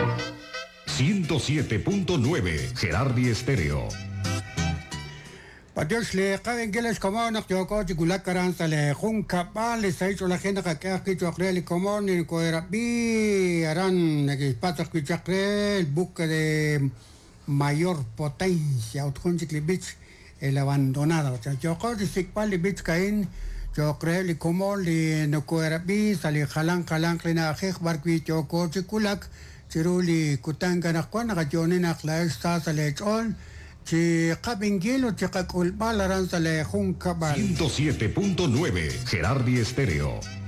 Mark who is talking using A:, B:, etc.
A: 107.9 Gerardi Estéreo.
B: Padios le caben que les comonos yo coche culakaran sale junca vale se hizo la gente que aquí yo creo el comón y coera bi harán que pasa que yo creo el buque de mayor potencia Otconchicli Beach el abandonado o sea yo coche si cual beach caen yo creo el comón y no coera bi sale jalan clina je barqui yo coche culak chiruli kutanga na kwana gajone na clasta sale on si Cabingilo, Chicacul, Balaranza, le Junca,
A: 107.9 Gerardi Estéreo.